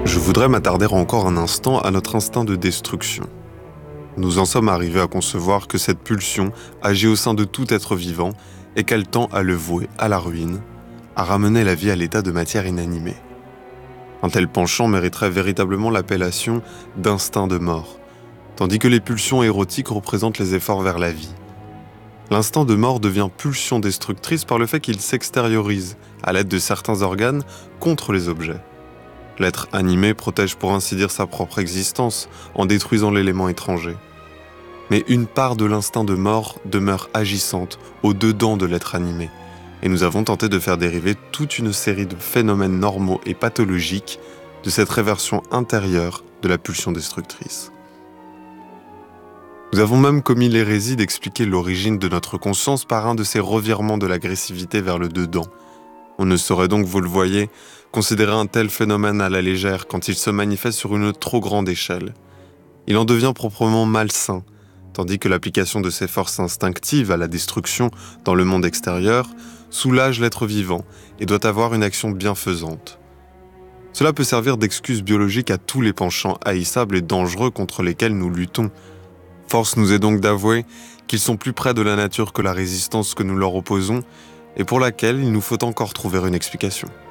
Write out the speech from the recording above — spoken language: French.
Je voudrais m'attarder encore un instant à notre instinct de destruction. Nous en sommes arrivés à concevoir que cette pulsion agit au sein de tout être vivant et qu'elle tend à le vouer à la ruine, à ramener la vie à l'état de matière inanimée. Un tel penchant mériterait véritablement l'appellation d'instinct de mort, tandis que les pulsions érotiques représentent les efforts vers la vie. L'instinct de mort devient pulsion destructrice par le fait qu'il s'extériorise, à l'aide de certains organes, contre les objets. L'être animé protège pour ainsi dire sa propre existence en détruisant l'élément étranger. Mais une part de l'instinct de mort demeure agissante au-dedans de l'être animé, et nous avons tenté de faire dériver toute une série de phénomènes normaux et pathologiques de cette réversion intérieure de la pulsion destructrice. Nous avons même commis l'hérésie d'expliquer l'origine de notre conscience par un de ces revirements de l'agressivité vers le dedans. On ne saurait donc, vous le voyez, considérer un tel phénomène à la légère quand il se manifeste sur une trop grande échelle. Il en devient proprement malsain, tandis que l'application de ces forces instinctives à la destruction dans le monde extérieur soulage l'être vivant et doit avoir une action bienfaisante. Cela peut servir d'excuse biologique à tous les penchants haïssables et dangereux contre lesquels nous luttons. Force nous est donc d'avouer qu'ils sont plus près de la nature que la résistance que nous leur opposons et pour laquelle il nous faut encore trouver une explication.